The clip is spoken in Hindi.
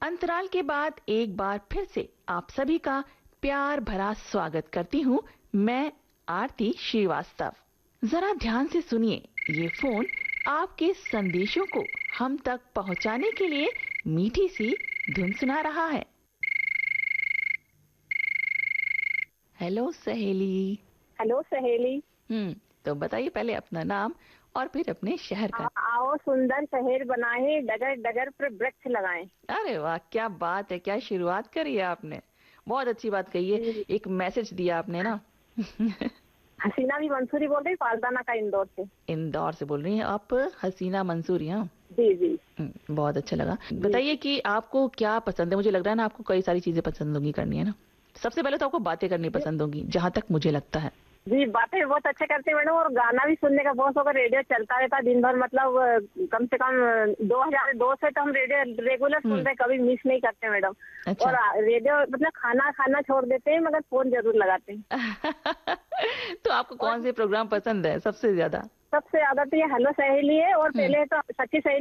अंतराल के बाद एक बार फिर से आप सभी का प्यार भरा स्वागत करती हूँ मैं आरती श्रीवास्तव। जरा ध्यान से सुनिए, ये फोन आपके संदेशों को हम तक पहुँचाने के लिए मीठी सी धुन सुना रहा है। हेलो सहेली। हेलो सहेली। तो बताइए पहले अपना नाम और फिर अपने शहर का। आओ सुंदर शहर बनाए, डगर डगर पर वृक्ष लगाएं। अरे वाह, क्या बात है, क्या शुरुआत करी है आपने। बहुत अच्छी बात कही है, एक मैसेज दिया आपने ना। हसीना भी मंसूरी बोल रही, पालदाना का इंदौर से। इंदौर से बोल रही हैं आप हसीना मंसूरी? हाँ जी जी। बहुत अच्छा लगा। बताइए कि आपको क्या पसंद है। मुझे लग रहा है ना आपको कई सारी चीजें पसंद होंगी करनी, है ना। सबसे पहले तो आपको बातें करनी पसंद होगी, जहां तक मुझे लगता है। जी बातें बहुत अच्छे करते हैं मैडम, और गाना भी सुनने का बहुत शौक है। रेडियो चलता रहता दिन भर, मतलब कम से कम 2002 से तो हम रेडियो रेगुलर सुन रहे, कभी मिस नहीं करते मैडम। अच्छा। और रेडियो मतलब खाना खाना छोड़ देते हैं, मगर फोन जरूर लगाते हैं। तो आपको कौन से प्रोग्राम पसंद है सबसे ज्यादा? सबसे ज्यादा तो ये हेलो सहेली है, और पहले तो सच्ची सहेली